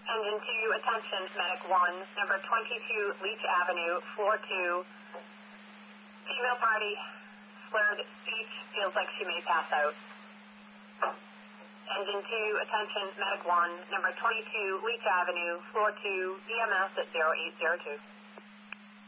Engine 2, attention, Medic 1, number 22 Leach Avenue, floor 2. Female party, slurred speech, feels like she may pass out. Engine 2, attention, Medic 1, number 22 Leach Avenue, floor 2, EMS at 0802.